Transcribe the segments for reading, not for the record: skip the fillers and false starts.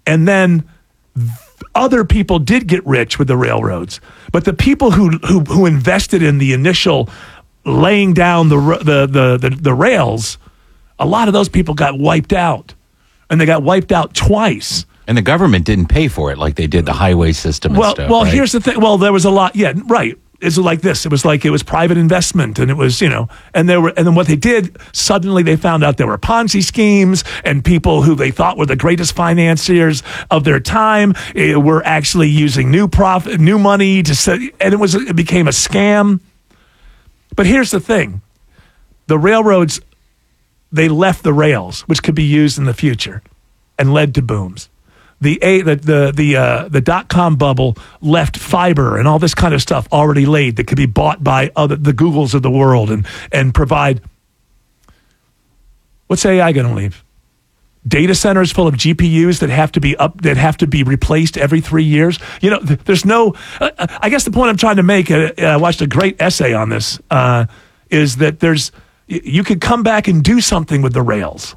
And then other people did get rich with the railroads. But the people who invested in the initial laying down the rails, a lot of those people got wiped out. And they got wiped out twice. And the government didn't pay for it like they did the highway system and stuff. Well, right? Here's the thing. Well, there was a lot. Yeah, right. It's like this. It was private investment, and it was, and then what they did, suddenly they found out there were Ponzi schemes, and people who they thought were the greatest financiers of their time were actually using new money and it became a scam. But here's the thing. The railroads, they left the rails, which could be used in the future, and led to booms. The dot-com bubble left fiber and all this kind of stuff already laid that could be bought by the Googles of the world and provide. What's AI going to leave? Data centers full of GPUs that have to be replaced every 3 years. There's no. I guess the point I'm trying to make. I watched a great essay on this. Is that you could come back and do something with the rails.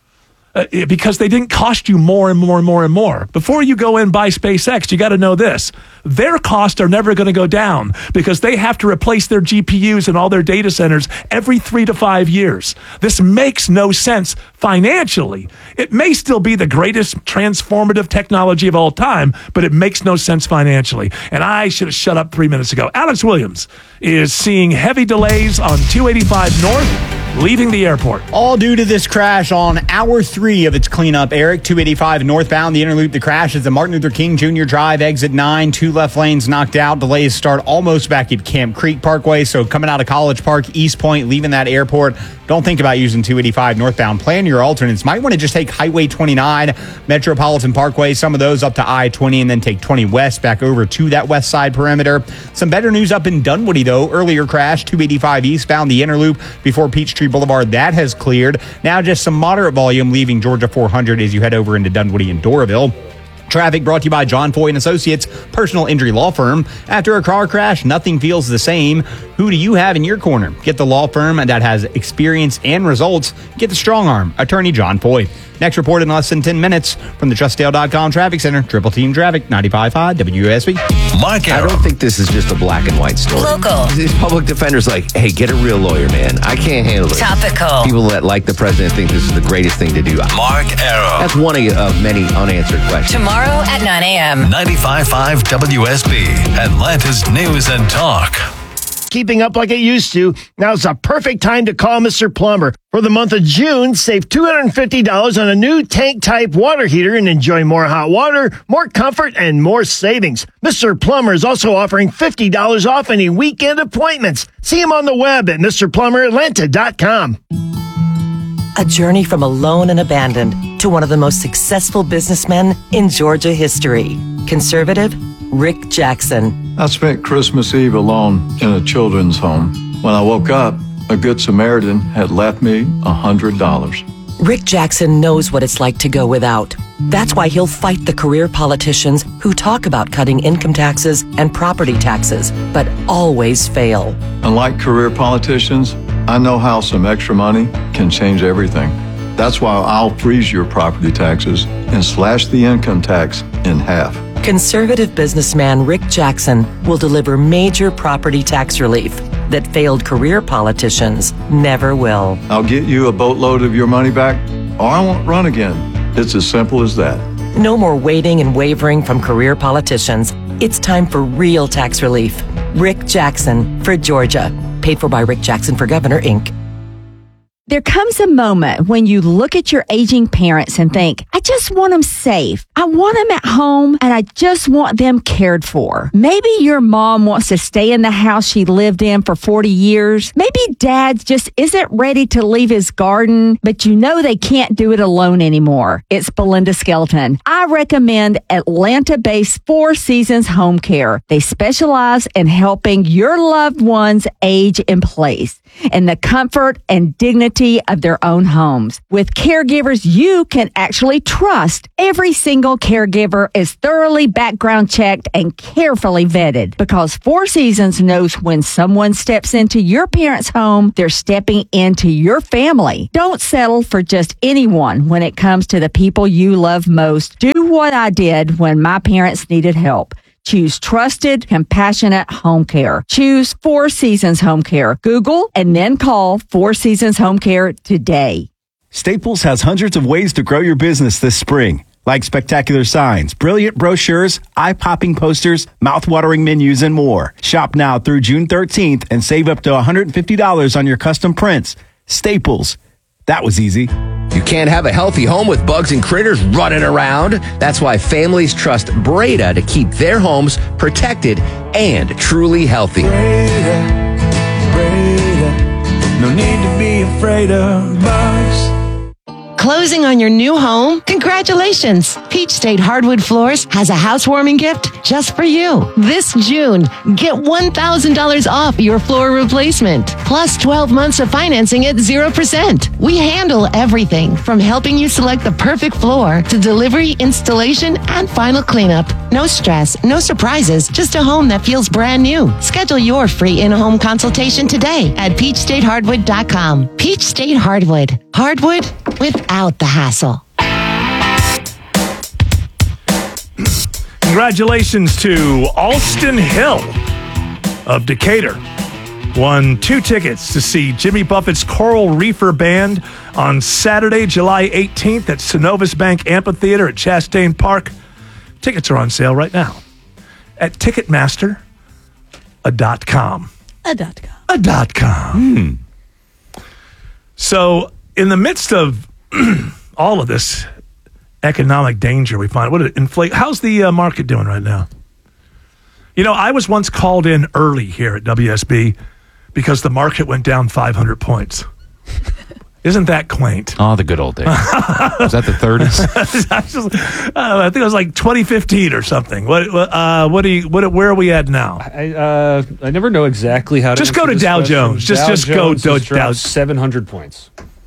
Because they didn't cost you more and more and more and more. Before you go and buy SpaceX, you got to know this. Their costs are never going to go down because they have to replace their GPUs and all their data centers every 3 to 5 years. This makes no sense financially. It may still be the greatest transformative technology of all time, but it makes no sense financially. And I should have shut up 3 minutes ago. Alex Williams is seeing heavy delays on 285 North. Leaving the airport. All due to this crash on hour 3 of its cleanup. Eric, 285 northbound, the inner loop. The crash is the Martin Luther King Jr. Drive, exit 9. 2 left lanes knocked out. Delays start almost back at Camp Creek Parkway. So coming out of College Park, East Point, leaving that airport, don't think about using 285 northbound. Plan your alternates. Might want to just take Highway 29, Metropolitan Parkway, some of those up to I-20, and then take 20 west back over to that west side perimeter. Some better news up in Dunwoody, though. Earlier crash, 285 eastbound, the inner loop before Peachtree Boulevard. That has cleared. Now just some moderate volume leaving Georgia 400 as you head over into Dunwoody and Doraville. Traffic brought to you by John Foy and Associates, personal injury law firm. After a car crash, nothing feels the same. Who do you have in your corner? Get the law firm that has experience and results. Get the strong arm, attorney John Foy. Next report in less than 10 minutes from the TrustDale.com Traffic Center. Triple Team Traffic, 95.5 WSB. Mark Arrow. I don't think this is just a black and white story. Local. These public defenders hey, get a real lawyer, man. I can't handle it. Topical. People that like the president think this is the greatest thing to do. Mark Arrow. That's one of many unanswered questions. Tomorrow at 9 a.m. 95.5 WSB. Atlanta's News and Talk. Keeping up like it used to, now's the perfect time to call Mr. Plumber. For the month of June, save $250 on a new tank-type water heater and enjoy more hot water, more comfort, and more savings. Mr. Plumber is also offering $50 off any weekend appointments. See him on the web at MrPlumberAtlanta.com. A journey from alone and abandoned to one of the most successful businessmen in Georgia history. Conservative Rick Jackson. I spent Christmas Eve alone in a children's home. When I woke up, a Good Samaritan had left me $100. Rick Jackson knows what it's like to go without. That's why he'll fight the career politicians who talk about cutting income taxes and property taxes, but always fail. Unlike career politicians, I know how some extra money can change everything. That's why I'll freeze your property taxes and slash the income tax in half. Conservative businessman Rick Jackson will deliver major property tax relief that failed career politicians never will. I'll get you a boatload of your money back, or I won't run again. It's as simple as that. No more waiting and wavering from career politicians. It's time for real tax relief. Rick Jackson for Georgia. Paid for by Rick Jackson for Governor, Inc. There comes a moment when you look at your aging parents and think, I just want them safe. I want them at home and I just want them cared for. Maybe your mom wants to stay in the house she lived in for 40 years. Maybe dad just isn't ready to leave his garden, but you know they can't do it alone anymore. It's Belinda Skelton. I recommend Atlanta-based Four Seasons Home Care. They specialize in helping your loved ones age in place in the comfort and dignity of their own homes. With caregivers you can actually trust, every single caregiver is thoroughly background checked and carefully vetted because Four Seasons knows when someone steps into your parents' home, they're stepping into your family. Don't settle for just anyone when it comes to the people you love most. Do what I did when my parents needed help. Choose trusted, compassionate home care. Choose Four Seasons Home Care. Google and then call Four Seasons Home Care today. Staples has hundreds of ways to grow your business this spring, like spectacular signs, brilliant brochures, eye-popping posters, mouth-watering menus, and more. Shop now through June 13th and save up to $150 on your custom prints. Staples. That was easy. You can't have a healthy home with bugs and critters running around. That's why families trust Breda to keep their homes protected and truly healthy. Breda, no need to be afraid of bugs. Closing on your new home? Congratulations! Peach State Hardwood Floors has a housewarming gift just for you. This June, get $1,000 off your floor replacement, plus 12 months of financing at 0%. We handle everything from helping you select the perfect floor to delivery, installation, and final cleanup. No stress, no surprises, just a home that feels brand new. Schedule your free in-home consultation today at peachstatehardwood.com. Peach State Hardwood. Hardwood without the hassle. Congratulations to Alston Hill of Decatur. Won 2 tickets to see Jimmy Buffett's Coral Reefer Band on Saturday, July 18th at Synovus Bank Amphitheater at Chastain Park. Tickets are on sale right now at Ticketmaster.com. .com. So, in the midst of all of this economic danger we find, how's the market doing right now? You know, I was once called in early here at WSB because the market went down 500 points. Isn't that quaint? Oh, the good old days. Was that the 30s? I think it was like 2015 or something. Where are we at now? I never know exactly how to just go to Dow Jones. Just go to Dow. 700 points.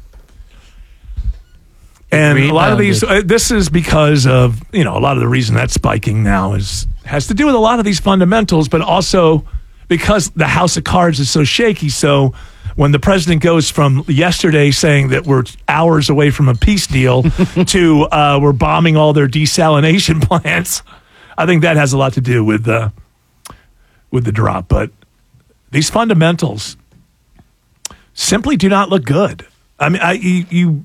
And a lot of these, this is because of, a lot of the reason that's spiking now has to do with a lot of these fundamentals, but also because the house of cards is so shaky. So when the president goes from yesterday saying that we're hours away from a peace deal to we're bombing all their desalination plants, I think that has a lot to do with the drop. But these fundamentals simply do not look good. I mean,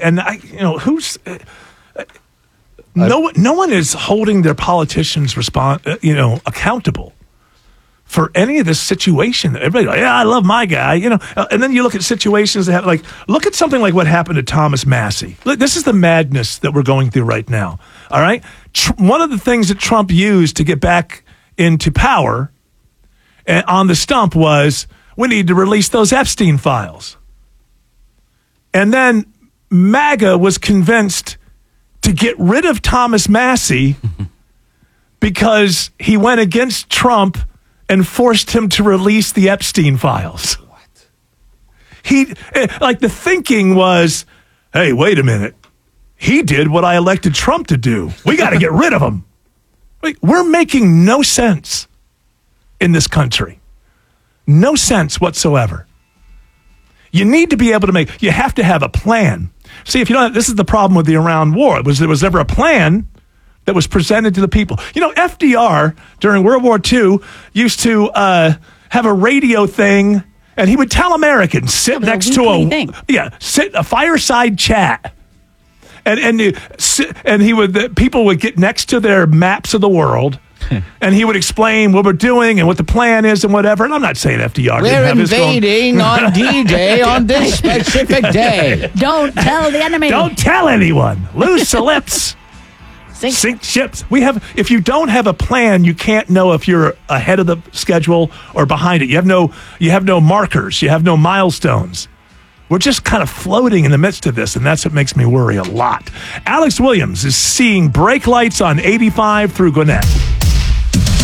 no one is holding their politicians accountable for any of this situation. Everybody's like, yeah, I love my guy, and then you look at situations that have, look at something like what happened to Thomas Massey. Look, this is the madness that we're going through right now. All right. One of the things that Trump used to get back into power on the stump was we need to release those Epstein files. And then MAGA was convinced to get rid of Thomas Massey because he went against Trump and forced him to release the Epstein files. What? The thinking was, hey, wait a minute. He did what I elected Trump to do. We got to get rid of him. We're making no sense in this country. No sense whatsoever. You need to be able to you have to have a plan. See, if you don't, this is the problem with the Iran war. There was never a plan that was presented to the people. FDR during World War II used to have a radio thing, and he would tell Americans sit next to a fireside chat, and people would get next to their maps of the world. And he would explain what we're doing and what the plan is and whatever. And I'm not saying FDR we're invading on D-Day on this specific day. Don't tell the enemy. Don't tell anyone. Loose the lips. Sink ships. If you don't have a plan, you can't know if you're ahead of the schedule or behind it. You have no markers. You have no milestones. We're just kind of floating in the midst of this, and that's what makes me worry a lot. Alex Williams is seeing brake lights on 85 through Gwinnett.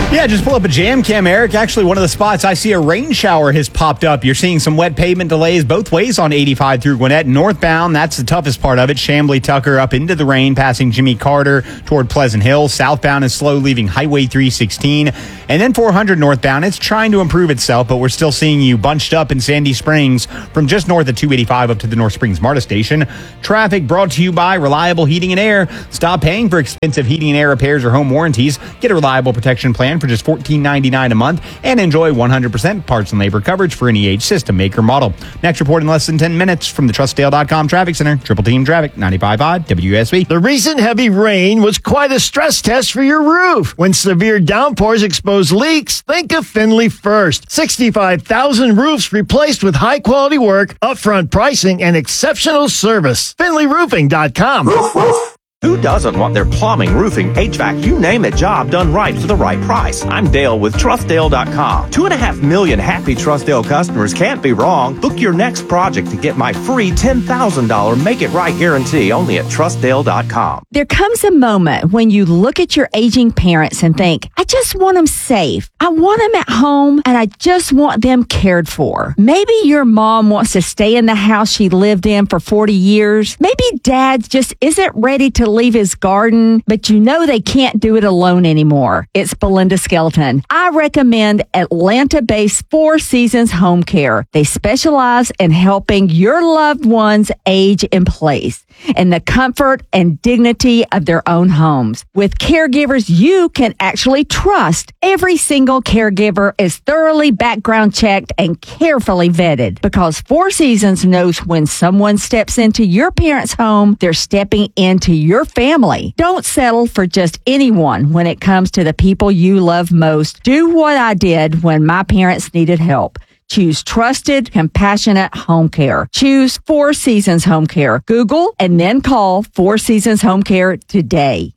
Yeah, just pull up a jam cam, Eric. Actually, one of the spots I see a rain shower has popped up. You're seeing some wet pavement delays both ways on 85 through Gwinnett. Northbound, that's the toughest part of it. Chamblee Tucker up into the rain, passing Jimmy Carter toward Pleasant Hill. Southbound is slow, leaving Highway 316. And then 400 northbound, it's trying to improve itself, but we're still seeing you bunched up in Sandy Springs from just north of 285 up to the North Springs MARTA station. Traffic brought to you by Reliable Heating and Air. Stop paying for expensive heating and air repairs or home warranties. Get a reliable protection plan for just $14.99 a month and enjoy 100% parts and labor coverage for any age, system, maker, model. Next report in less than 10 minutes from the TrustDale.com Traffic Center. Triple Team Traffic, 95.5 WSB. The recent heavy rain was quite a stress test for your roof. When severe downpours expose leaks, think of Finley first. 65,000 roofs replaced with high-quality work, upfront pricing, and exceptional service. FinleyRoofing.com. Who doesn't want their plumbing, roofing, HVAC, you name it, job done right for the right price? I'm Dale with TrustDale.com. 2.5 million happy TrustDale customers can't be wrong. Book your next project to get my free $10,000 Make It Right guarantee only at TrustDale.com. There comes a moment when you look at your aging parents and think, I just want them safe. I want them at home, and I just want them cared for. Maybe your mom wants to stay in the house she lived in for 40 years. Maybe dad just isn't ready to leave his garden, but you know they can't do it alone anymore. It's Belinda Skelton. I recommend Atlanta-based Four Seasons Home Care. They specialize in helping your loved ones age in place in the comfort and dignity of their own homes. With caregivers you can actually trust, every single caregiver is thoroughly background checked and carefully vetted, because Four Seasons knows when someone steps into your parents' home, they're stepping into your family. Don't settle for just anyone when it comes to the people you love most. Do what I did when my parents needed help. Choose trusted, compassionate home care. Choose Four Seasons Home Care. Google and then call Four Seasons Home Care today.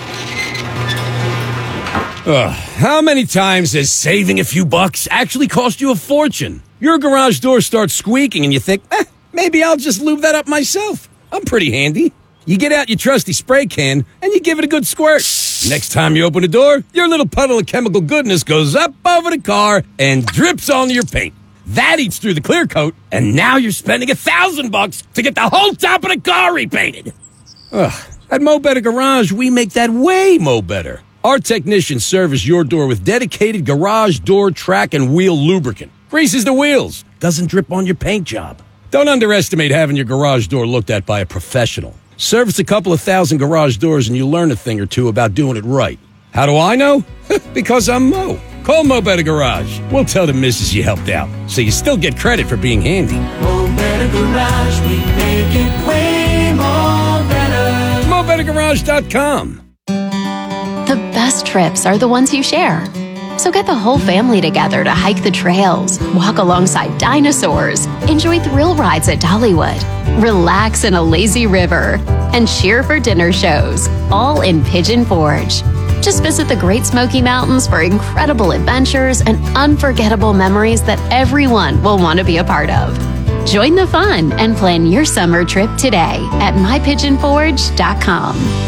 How many times has saving a few bucks actually cost you a fortune? Your garage door starts squeaking and you think, maybe I'll just lube that up myself. I'm pretty handy. You get out your trusty spray can and you give it a good squirt. Next time you open the door, your little puddle of chemical goodness goes up over the car and drips onto your paint. That eats through the clear coat, and now you're spending $1,000 to get the whole top of the car repainted. At Mo Better Garage, we make that way mo better. Our technicians service your door with dedicated garage door track and wheel lubricant. Greases the wheels, doesn't drip on your paint job. Don't underestimate having your garage door looked at by a professional. Service a couple of thousand garage doors and you learn a thing or two about doing it right. How do I know? Because I'm Mo. Call Mo Better Garage. We'll tell the missus you helped out, so you still get credit for being handy. Mo Better Garage, we make it way more better. MoBetterGarage.com. The best trips are the ones you share. So get the whole family together to hike the trails, walk alongside dinosaurs, enjoy thrill rides at Dollywood, relax in a lazy river, and cheer for dinner shows, all in Pigeon Forge. Just visit the Great Smoky Mountains for incredible adventures and unforgettable memories that everyone will want to be a part of. Join the fun and plan your summer trip today at mypigeonforge.com.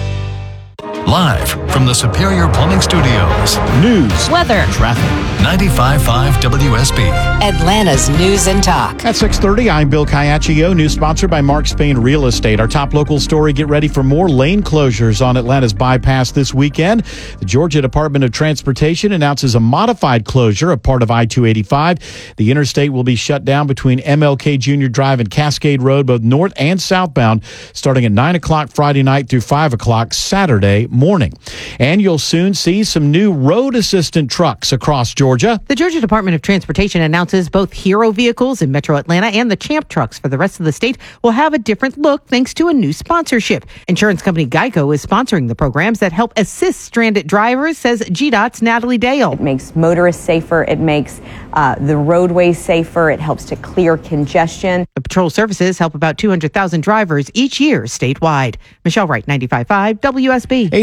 Live from the Superior Plumbing Studios. News, weather, traffic. 95.5 WSB. Atlanta's News and Talk. At 6:30, I'm Bill Caiaccio. News sponsored by Mark Spain Real Estate. Our top local story, get ready for more lane closures on Atlanta's bypass this weekend. The Georgia Department of Transportation announces a modified closure of part of I-285. The interstate will be shut down between MLK Jr. Drive and Cascade Road, both north and southbound, starting at 9 o'clock Friday night through 5 o'clock Saturday morning. And you'll soon see some new road assistant trucks across Georgia. The Georgia Department of Transportation announces both Hero vehicles in Metro Atlanta and the Champ trucks for the rest of the state will have a different look thanks to a new sponsorship. Insurance company Geico is sponsoring the programs that help assist stranded drivers, says GDOT's Natalie Dale. It makes motorists safer. It makes the roadways safer. It helps to clear congestion. The patrol services help about 200,000 drivers each year statewide. Michelle Wright, 95.5 WSB.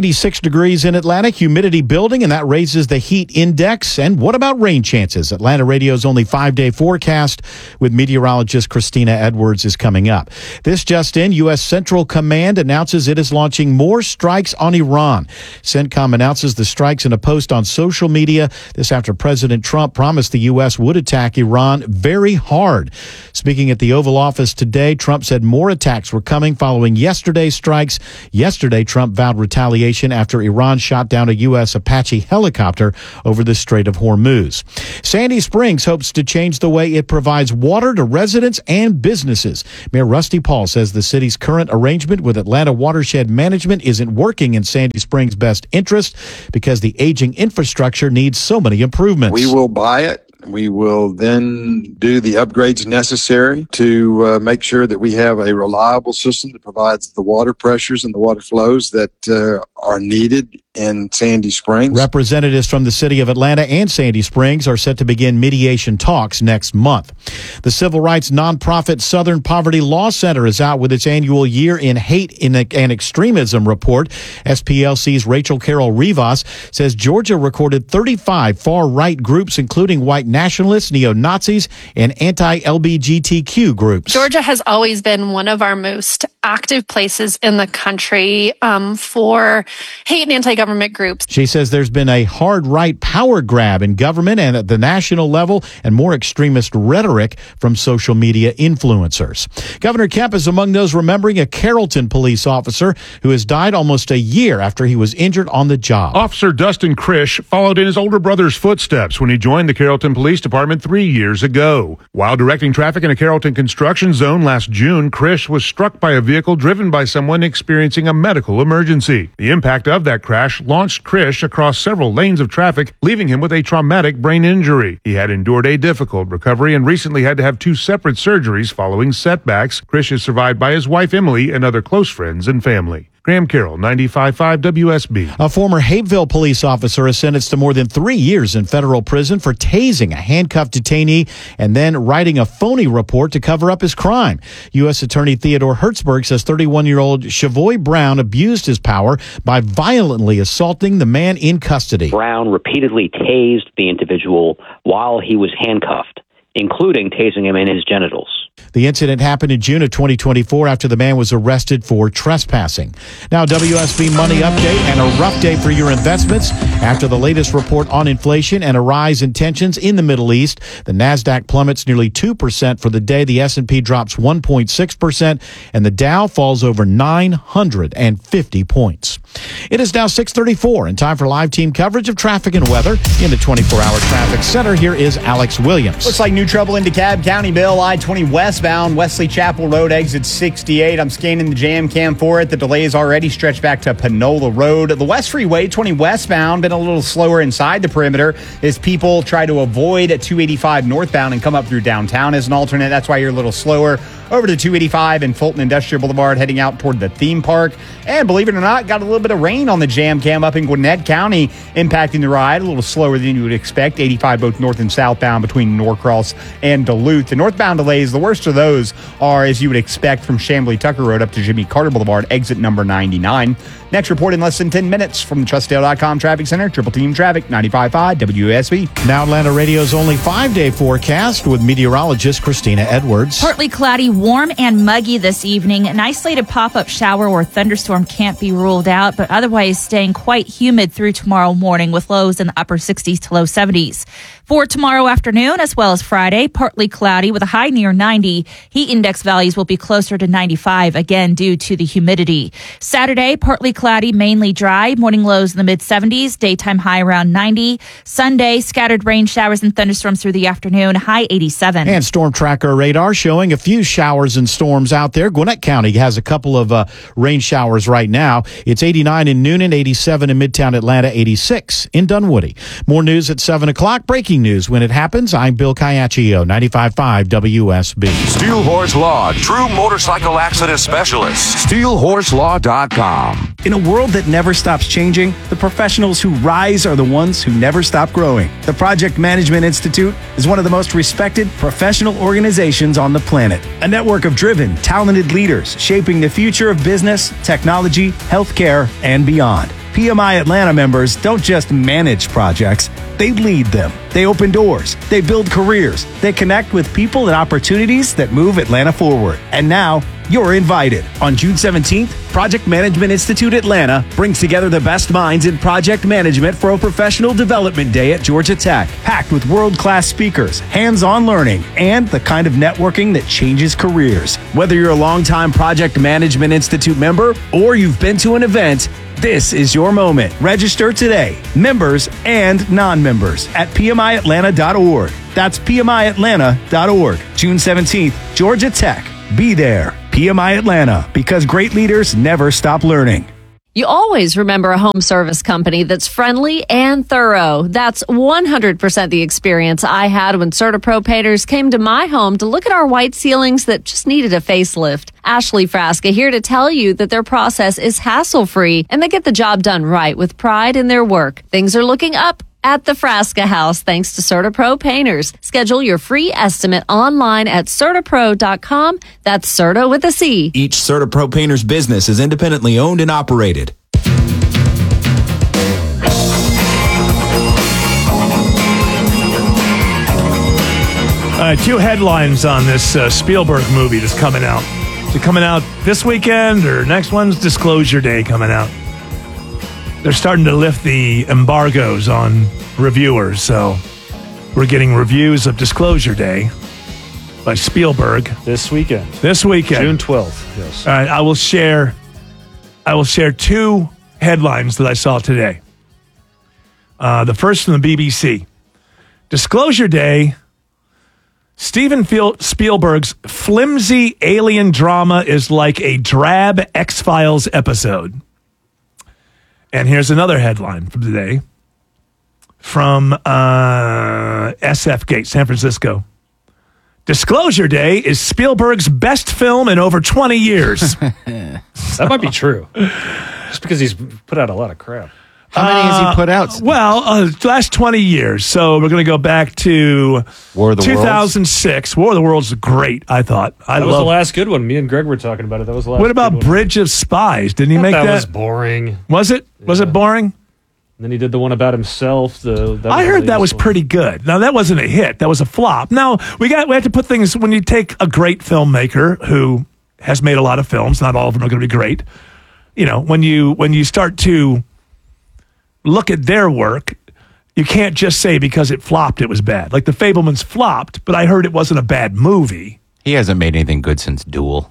86 degrees in Atlanta, humidity building, and that raises the heat index. And what about rain chances? Atlanta Radio's only 5-day forecast with meteorologist Christina Edwards is coming up. This just in, U.S. Central Command announces it is launching more strikes on Iran. CENTCOM announces the strikes in a post on social media. This after President Trump promised the U.S. would attack Iran very hard. Speaking at the Oval Office today, Trump said more attacks were coming following yesterday's strikes. Yesterday, Trump vowed retaliation after Iran shot down a U.S. Apache helicopter over the Strait of Hormuz. Sandy Springs hopes to change the way it provides water to residents and businesses. Mayor Rusty Paul says the city's current arrangement with Atlanta Watershed Management isn't working in Sandy Springs' best interest because the aging infrastructure needs so many improvements. We will buy it. We will then do the upgrades necessary to make sure that we have a reliable system that provides the water pressures and the water flows that are needed in Sandy Springs. Representatives from the city of Atlanta and Sandy Springs are set to begin mediation talks next month. The civil rights nonprofit Southern Poverty Law Center is out with its annual Year in Hate and Extremism report. SPLC's Rachel Carroll Rivas says Georgia recorded 35 far-right groups, including white nationalists, neo-Nazis, and anti-LGBTQ groups. Georgia has always been one of our most active places in the country for hate and anti-government groups. She says there's been a hard right power grab in government and at the national level and more extremist rhetoric from social media influencers. Governor Kemp is among those remembering a Carrollton police officer who has died almost a year after he was injured on the job. Officer Dustin Krish followed in his older brother's footsteps when he joined the Carrollton Police Department 3 years ago. While directing traffic in a Carrollton construction zone last June, Krish was struck by a vehicle driven by someone experiencing a medical emergency. The impact of that crash launched Krish across several lanes of traffic, leaving him with a traumatic brain injury. He had endured a difficult recovery and recently had to have 2 separate surgeries following setbacks. Krish is survived by his wife Emily and other close friends and family. Graham Carroll, 95.5 WSB. A former Hapeville police officer is sentenced to more than 3 years in federal prison for tasing a handcuffed detainee and then writing a phony report to cover up his crime. U.S. Attorney Theodore Hertzberg says 31-year-old Chavoy Brown abused his power by violently assaulting the man in custody. Brown repeatedly tased the individual while he was handcuffed, including tasing him in his genitals. The incident happened in June of 2024 after the man was arrested for trespassing. Now, WSB Money Update and a rough day for your investments. After the latest report on inflation and a rise in tensions in the Middle East, the NASDAQ plummets nearly 2% for the day. The S&P drops 1.6%, and the Dow falls over 950 points. It is now 6:34 and time for live team coverage of traffic and weather in the 24-hour traffic center. Here is Alex Williams. Looks like new trouble in DeKalb County. Bill, I-20 westbound, Wesley Chapel Road, exit 68. I'm scanning the jam cam for it. The delay is already stretched back to Panola Road. The West Freeway, 20 westbound, been a little slower inside the perimeter as people try to avoid 285 northbound and come up through downtown as an alternate. That's why you're a little slower. Over to 285 and Fulton Industrial Boulevard, heading out toward the theme park. And believe it or not, got a little bit of rain on the jam cam up in Gwinnett County, impacting the ride a little slower than you would expect. 85 both north and southbound between Norcross and Duluth. The northbound delays, the worst of those are, as you would expect, from Chamblee Tucker Road up to Jimmy Carter Boulevard, exit number 99. Next report in less than 10 minutes from the TrustDale.com Traffic Center. Triple Team Traffic, 95.5 WSB. Now Atlanta Radio's only 5-day forecast with meteorologist Christina Edwards. Partly cloudy, warm and muggy this evening. An isolated pop-up shower or thunderstorm can't be ruled out, but otherwise staying quite humid through tomorrow morning with lows in the upper 60s to low 70s. For tomorrow afternoon as well as Friday, partly cloudy with a high near 90. Heat index values will be closer to 95, again due to the humidity. Saturday, partly cloudy, mainly dry. Morning lows in the mid-70s, daytime high around 90. Sunday, scattered rain showers and thunderstorms through the afternoon, high 87. And Storm Tracker radar showing a few showers and storms out there. Gwinnett County has a couple of rain showers right now. It's 89 in Noonan, 87 in Midtown Atlanta, 86 in Dunwoody. More news at 7 o'clock. Breaking news when it happens. I'm Bill Caiaccio, 95.5 WSB. Steel Horse Law, true motorcycle accident specialist. SteelHorseLaw.com. In a world that never stops changing, the professionals who rise are the ones who never stop growing. The Project Management Institute is one of the most respected professional organizations on the planet. A network of driven, talented leaders shaping the future of business, technology, healthcare, and beyond. PMI Atlanta members don't just manage projects, they lead them. They open doors, they build careers, they connect with people and opportunities that move Atlanta forward. And now, you're invited. On June 17th, Project Management Institute Atlanta brings together the best minds in project management for a professional development day at Georgia Tech, packed with world-class speakers, hands-on learning, and the kind of networking that changes careers. Whether you're a longtime Project Management Institute member or you've been to an event, this is your moment. Register today, members and non-members, at PMIAtlanta.org. That's PMIAtlanta.org. June 17th, Georgia Tech. Be there. PMI Atlanta, because great leaders never stop learning. You always remember a home service company that's friendly and thorough. That's 100% the experience I had when CertaPro Painters came to my home to look at our white ceilings that just needed a facelift. Ashley Frasca here to tell you that their process is hassle-free and they get the job done right with pride in their work. Things are looking up at the Frasca House thanks to CertaPro Painters. Schedule your free estimate online at CertaPro.com. That's Certa with a C. Each CertaPro Painters business is independently owned and operated. Two headlines on this Spielberg movie that's coming out. Is it coming out this weekend or next one's Disclosure Day coming out? They're starting to lift the embargoes on reviewers, so we're getting reviews of Disclosure Day by Spielberg this weekend. June 12th. Yes. All right, I will share two headlines that I saw today. The first from the BBC. Disclosure Day. Steven Spielberg's flimsy alien drama is like a drab X-Files episode. And here's another headline from today from SF Gate, San Francisco. Disclosure Day is Spielberg's best film in over 20 years. That might be true. Just because he's put out a lot of crap. How many has he put out? Well, last 20 years. So we're going to go back to War of the 2006. War of the Worlds is great, I thought. That was the last good one. Me and Greg were talking about it. That was the last What about Bridge of Spies? Didn't he make that? That was boring. Was it? Yeah. Was it boring? And then he did the one about himself. I heard that was pretty good. Now, that wasn't a hit. That was a flop. Now, we have to put things, when you take a great filmmaker who has made a lot of films, not all of them are going to be great. You know, when you start to look at their work, you can't just say because it flopped it was bad. Like The Fabelmans flopped, but I heard it wasn't a bad movie. He hasn't made anything good since Duel.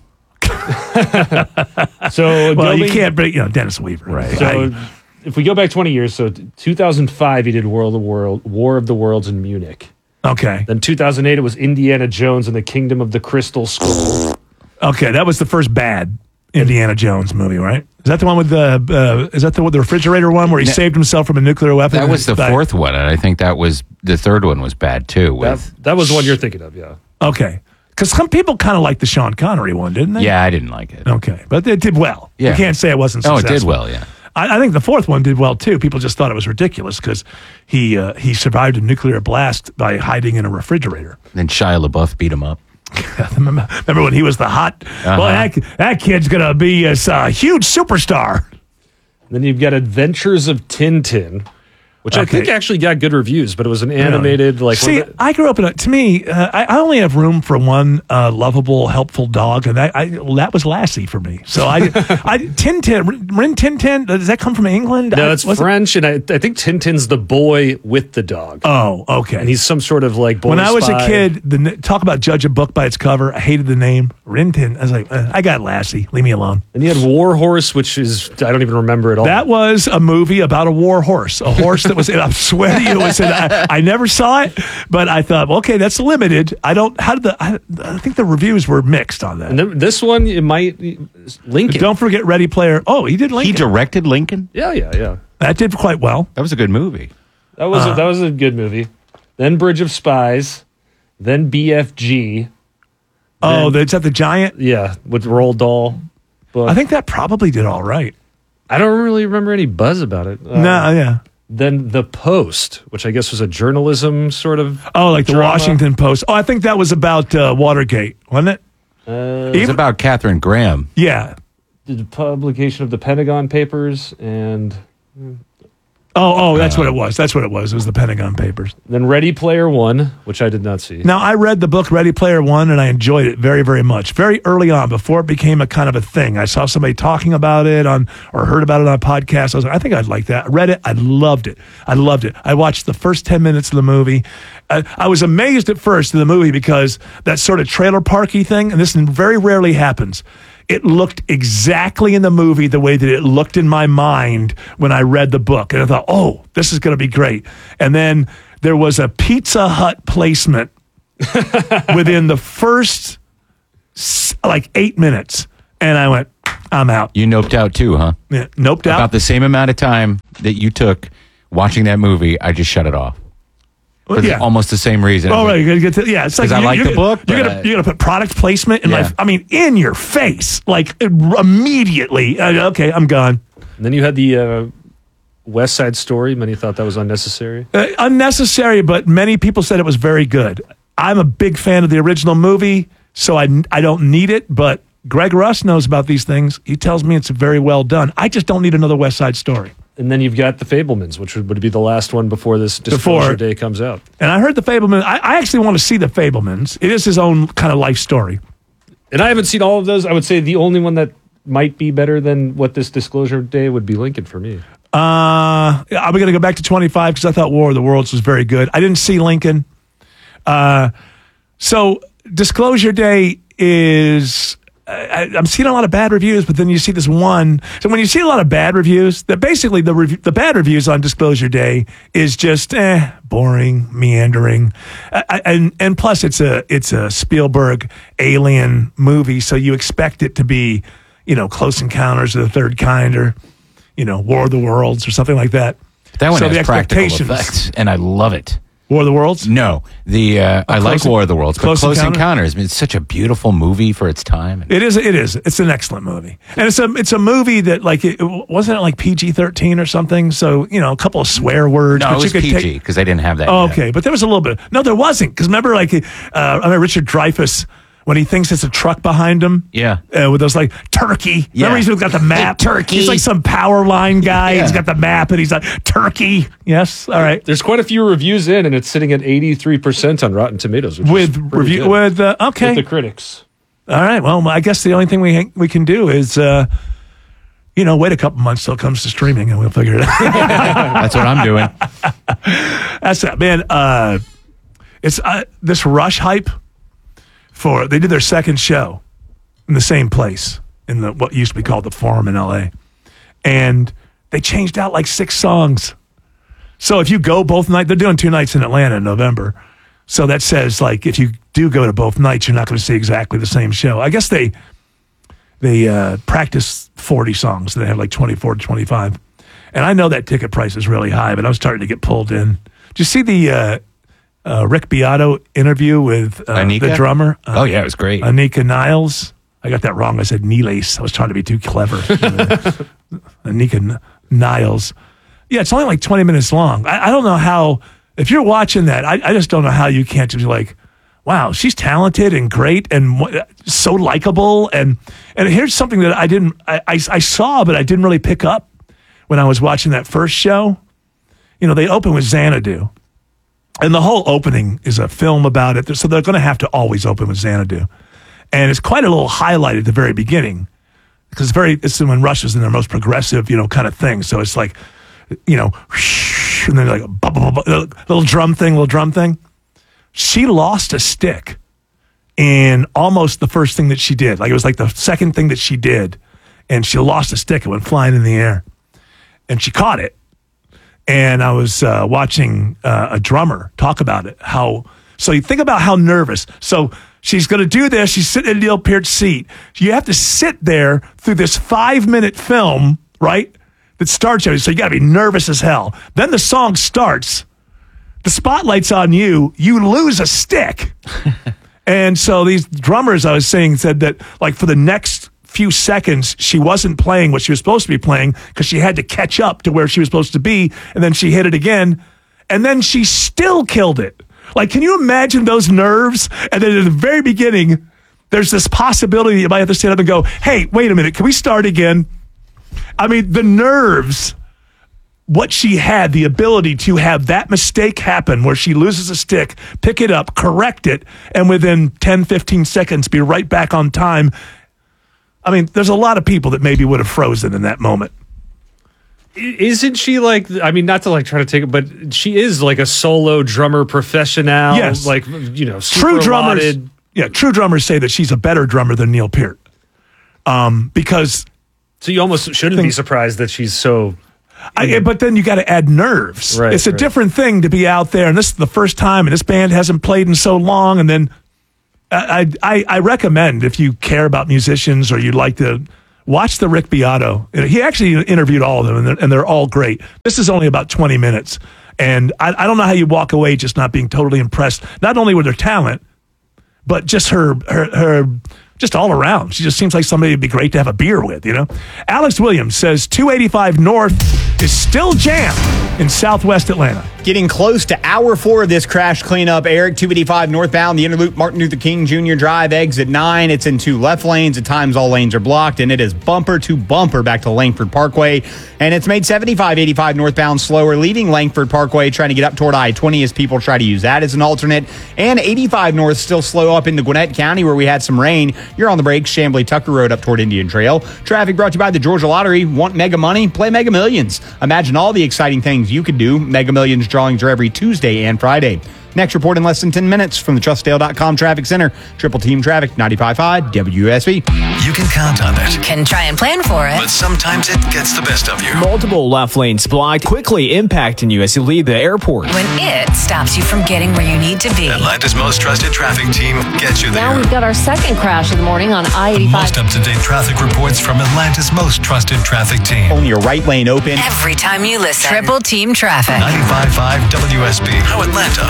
So you can't bring Dennis Weaver, right? So if we go back 20 years, so 2005 he did War of the Worlds in Munich. Okay. Then 2008 it was Indiana Jones and the Kingdom of the Crystal Skull. Okay, that was the first bad Indiana Jones movie, right? Is that the one with the refrigerator one where he saved himself from a nuclear weapon? That was the fourth one, and I think that was the third one was bad too. That was the one you're thinking of, yeah. Okay. Because some people kind of liked the Sean Connery one, didn't they? Yeah, I didn't like it. Okay, but it did well. Yeah. You can't say it wasn't successful. Oh, it did well, yeah. I think the fourth one did well too. People just thought it was ridiculous because he survived a nuclear blast by hiding in a refrigerator. Then Shia LaBeouf beat him up. Remember when he was the hot? Well, that kid's gonna be a huge superstar. Then you've got Adventures of Tintin, which I think actually got good reviews, but it was an animated See, I grew up in to me, I only have room for one lovable, helpful dog, and that was Lassie for me. So Tintin, Rin Tin Tin, does that come from England? No, it's French, and I think Tintin's the boy with the dog. Oh, okay. And he's some sort of boy When I was spy. a kid, talk about judge a book by its cover. I hated the name Rin Tin. I was like, I got Lassie. Leave me alone. And you had War Horse, which is I don't even remember at all. That was a movie about a war horse. A horse that was, I swear to you, it was I never saw it, but I thought, well, okay, that's limited. I think the reviews were mixed on that. And this one, it might, Lincoln. Don't forget Ready Player. Oh, he did Lincoln. He directed Lincoln? Yeah. That did quite well. That was a good movie. That was a good movie. Then Bridge of Spies. Then BFG. Is that the giant? Yeah, with Roald Dahl. But I think that probably did all right. I don't really remember any buzz about it. Yeah. Then The Post, which I guess was a journalism sort of like the drama. Washington Post. Oh, I think that was about Watergate, wasn't it? It was about Katharine Graham. Yeah. The publication of the Pentagon Papers and Oh, that's what it was. That's what it was. It was the Pentagon Papers. Then Ready Player One, which I did not see. Now, I read the book Ready Player One, and I enjoyed it very, very much. Very early on, before it became a kind of a thing. I saw somebody talking about it or heard about it on a podcast. I was like, I think I'd like that. I read it. I loved it. I watched the first 10 minutes of the movie. I was amazed at first in the movie because that sort of trailer parky thing, and this very rarely happens. It looked exactly in the movie the way that it looked in my mind when I read the book. And I thought, oh, this is going to be great. And then there was a Pizza Hut placement within the first 8 minutes. And I went, I'm out. You noped out too, huh? Yeah, noped out. About the same amount of time that you took watching that movie, I just shut it off. Yeah. Almost the same reason. Oh, right. You're gonna get to, yeah, it's like I like the book. You're gonna put product placement in in your face, like immediately. Okay, I'm gone. And then you had the West Side Story. Many thought that was unnecessary. Unnecessary, but many people said it was very good. I'm a big fan of the original movie, so I don't need it. But Greg Russ knows about these things. He tells me it's very well done. I just don't need another West Side Story. And then you've got The Fabelmans, which would be the last one before this Disclosure Day comes out. And I heard The Fabelmans. I actually want to see The Fabelmans. It is his own kind of life story. And I haven't seen all of those. I would say the only one that might be better than what this Disclosure Day would be Lincoln for me. I'm going to go back to 25 because I thought War of the Worlds was very good. I didn't see Lincoln. So Disclosure Day is... I'm seeing a lot of bad reviews, but then you see this one. So when you see a lot of bad reviews, that basically the bad reviews on Disclosure Day is just boring, meandering, and plus it's a Spielberg alien movie, so you expect it to be, Close Encounters of the Third Kind or, War of the Worlds or something like that. That one has practical effects, and I love it. War of the Worlds? No, I like War of the Worlds, but Close Encounters. I mean, it's such a beautiful movie for its time. It is. It's an excellent movie, and it's a movie that wasn't it like PG-13 or something? So a couple of swear words. No, but it was PG because they didn't have that. Oh, okay, but there was a little bit. No, there wasn't because remember, Richard Dreyfuss. When he thinks it's a truck behind him, with those turkey. Yeah. Remember, he's got the map. Hey, turkey. He's like some power line guy. He's got the map, and he's like turkey. Yes, all right. There's quite a few reviews in, and it's sitting at 83% on Rotten Tomatoes, which with review good. with okay with the critics. All right. Well, I guess the only thing we can do is wait a couple months till it comes to streaming, and we'll figure it out. That's what I'm doing. That's that, man. It's this Rush hype. They did their second show in the same place in what used to be called the Forum in LA, and they changed out 6 songs. So if you go both nights, they're doing 2 nights in Atlanta in November. So that says if you do go to both nights, you're not going to see exactly the same show. I guess they practice 40 songs. They have 24 to 25, and I know that ticket price is really high, but I was starting to get pulled in. Did you see the Rick Beato interview with the drummer? Oh, yeah, it was great. Anika Niles. I got that wrong. I said Niles. I was trying to be too clever. Anika Niles. Yeah, it's only 20 minutes long. I don't know how, if you're watching that, I just don't know how you can't just be wow, she's talented and great and so likable. And here's something that I saw, but I didn't really pick up when I was watching that first show. They open with Xanadu. And the whole opening is a film about it, so they're going to have to always open with Xanadu. And it's quite a little highlight at the very beginning, because it's when Rush is in their most progressive, kind of thing. So it's and then little drum thing. She lost a stick in almost the first thing that she did. It was the second thing that she did, and she lost a stick. It went flying in the air, and she caught it. And I was watching a drummer talk about it. So you think about how nervous. So she's going to do this. She's sitting in a Neil Peart seat. You have to sit there through this 5-minute film, right? That starts you. So you got to be nervous as hell. Then the song starts. The spotlight's on you. You lose a stick. And so these drummers, I was saying, said that for the next few seconds, she wasn't playing what she was supposed to be playing because she had to catch up to where she was supposed to be, and then she hit it again, and then she still killed it. Can you imagine those nerves? And then at the very beginning, there's this possibility that you might have to stand up and go, hey, wait a minute, can we start again? I mean, the nerves what she had, the ability to have that mistake happen where she loses a stick, pick it up, correct it, and within 10, 15 seconds be right back on time. I mean, there's a lot of people that maybe would have frozen in that moment. Isn't she like, I mean, not to like try to take it, but she is like a solo drummer professional. Yes. Like, you know, super lauded. True drummers say that she's a better drummer than Neil Peart. Because. So you almost shouldn't be surprised that she's so. But then you got to add nerves. Right, it's a different thing to be out there, and this is the first time, and this band hasn't played in so long. And then I recommend, if you care about musicians or you'd like to watch the Rick Beato. He actually interviewed all of them, and they're all great. This is only about 20 minutes, and I don't know how you walk away just not being totally impressed, not only with her talent, but just her just all around. She just seems like somebody it'd be great to have a beer with, you know? Alex Williams says 285 North is still jammed in Southwest Atlanta. Getting close to hour 4 of this crash cleanup, Eric. 285 northbound, the Interloop Martin Luther King Jr. Drive, exit 9. It's in 2 left lanes. At times, all lanes are blocked, and it is bumper to bumper back to Langford Parkway. And it's made 75-85 northbound slower, leaving Langford Parkway, trying to get up toward I-20 as people try to use that as an alternate. And 85 north still slow up into Gwinnett County, where we had some rain. You're on the brakes, Chamblee Tucker Road up toward Indian Trail. Traffic brought to you by the Georgia Lottery. Want Mega Money? Play Mega Millions. Imagine all the exciting things you could do. Mega Millions drawings are every Tuesday and Friday. Next report in less than 10 minutes from the TrustDale.com Traffic Center. Triple Team Traffic, 95.5 WSB. You can count on it. Can try and plan for it. But sometimes it gets the best of you. Multiple left lanes blocked, quickly impacting you as you leave the airport. When it stops you from getting where you need to be. Atlanta's most trusted traffic team gets you there. Now we've got our second crash of the morning on I-85. Most up-to-date traffic reports from Atlanta's most trusted traffic team. Only your right lane open. Every time you listen. Triple Team Traffic. 95.5 WSB. How Atlanta